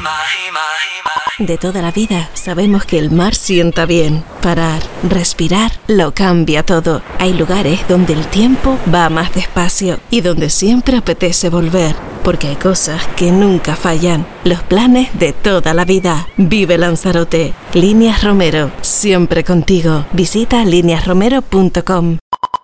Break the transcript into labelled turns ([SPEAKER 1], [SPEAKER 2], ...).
[SPEAKER 1] De toda la vida sabemos que el mar sienta bien. Parar, respirar, lo cambia todo. Hay lugares donde el tiempo va más despacio y donde siempre apetece volver. Porque hay cosas que nunca fallan. Los planes de toda la vida. Vive Lanzarote. Líneas Romero, siempre contigo. Visita lineasromero.com.